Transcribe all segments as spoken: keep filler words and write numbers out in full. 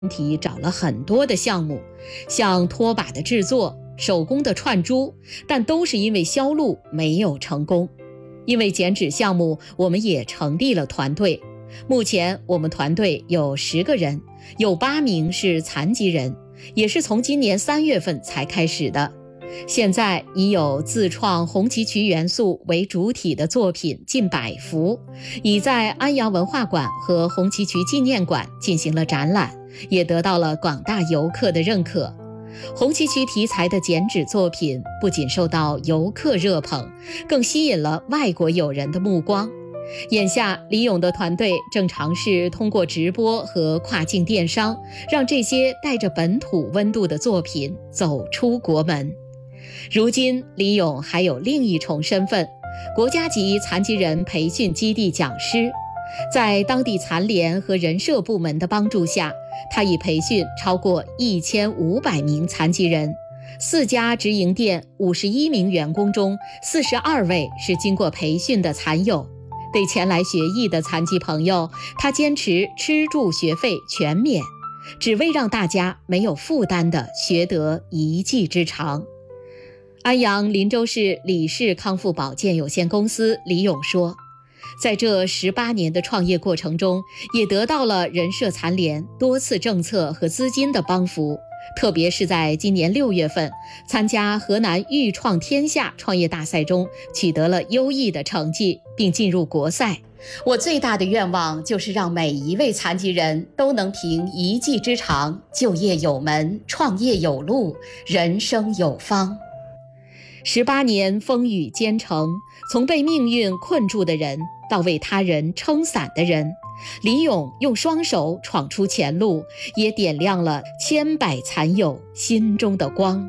体找了很多的项目，像拖把的制作、手工的串珠，但都是因为销路没有成功。因为减脂项目，我们也成立了团队。目前我们团队有十个人，有八名是残疾人，也是从今年三月份才开始的。现在已有自创红旗渠元素为主体的作品近百幅，已在安阳文化馆和红旗渠纪念馆进行了展览，也得到了广大游客的认可。红旗渠题材的减脂作品不仅受到游客热捧，更吸引了外国友人的目光。眼下李勇的团队正尝试通过直播和跨境电商，让这些带着本土温度的作品走出国门。如今李勇还有另一重身份，国家级残疾人培训基地讲师。在当地残联和人社部门的帮助下，他已培训超过一千五百名残疾人。四家直营店五十一名员工中，四十二位是经过培训的残友。对前来学艺的残疾朋友，他坚持吃住学费全免，只为让大家没有负担地学得一技之长。安阳林州市李氏康复保健有限公司李勇说，在这十八年的创业过程中，也得到了人社残联多次政策和资金的帮扶，特别是在今年六月份参加河南豫创天下创业大赛中取得了优异的成绩，并进入国赛。我最大的愿望就是让每一位残疾人都能凭一技之长，就业有门，创业有路，人生有方。十八年风雨兼程，从被命运困住的人到为他人撑伞的人，李勇用双手闯出前路，也点亮了千百残友心中的光。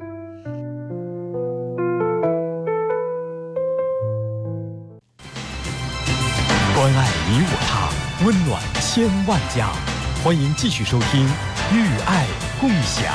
关爱你我他，温暖千万家。欢迎继续收听与爱共享。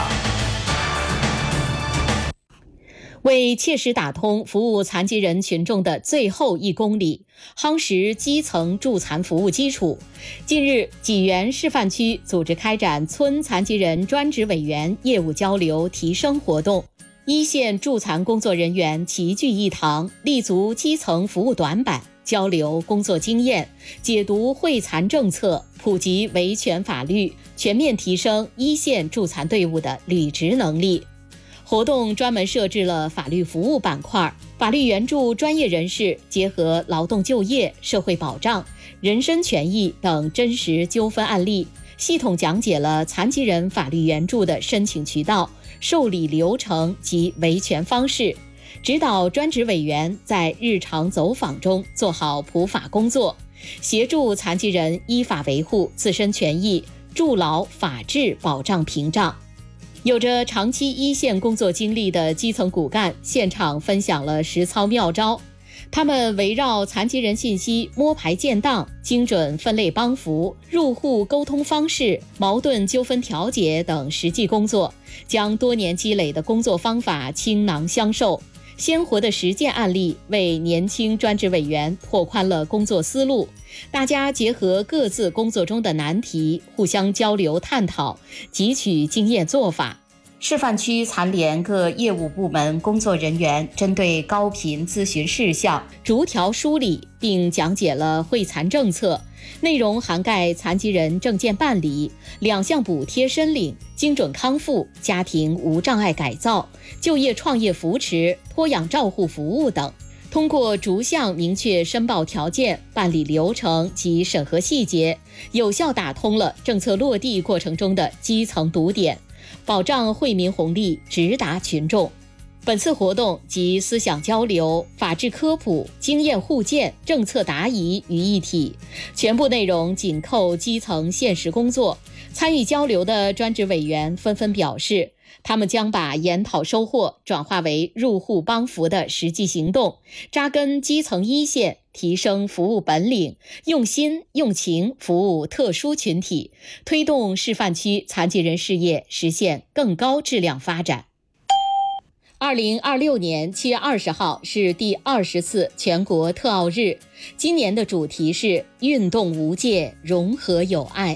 为切实打通服务残疾人群众的最后一公里，夯实基层助残服务基础，近日济源示范区组织开展村残疾人专职委员业务交流提升活动，一线助残工作人员齐聚一堂，立足基层服务短板，交流工作经验，解读惠残政策，普及维权法律，全面提升一线助残队伍的履职能力。活动专门设置了法律服务板块，法律援助专业人士结合劳动就业、社会保障、人身权益等真实纠纷案例，系统讲解了残疾人法律援助的申请渠道、受理流程及维权方式，指导专职委员在日常走访中做好普法工作，协助残疾人依法维护自身权益，筑牢法治保障屏障。有着长期一线工作经历的基层骨干现场分享了实操妙招，他们围绕残疾人信息摸排建档、精准分类帮扶、入户沟通方式、矛盾纠纷调解等实际工作，将多年积累的工作方法倾囊相授。鲜活的实践案例为年轻专职委员拓宽了工作思路，大家结合各自工作中的难题，互相交流探讨，汲取经验做法。示范区残联各业务部门工作人员针对高频咨询事项逐条梳理，并讲解了惠残政策，内容涵盖残疾人证件办理、两项补贴申领、精准康复、家庭无障碍改造、就业创业扶持、托养照护服务等。通过逐项明确申报条件、办理流程及审核细节，有效打通了政策落地过程中的基层堵点，保障惠民红利直达群众。本次活动集思想交流、法治科普、经验互鉴、政策答疑于一体，全部内容紧扣基层现实工作。参与交流的专职委员纷纷表示，他们将把研讨收获转化为入户帮扶的实际行动，扎根基层一线，提升服务本领，用心用情服务特殊群体，推动示范区残疾人事业实现更高质量发展。二零二六年七月二十号是第二十次全国特奥日，今年的主题是运动无界，融合友爱。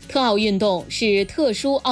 特奥运动是特殊奥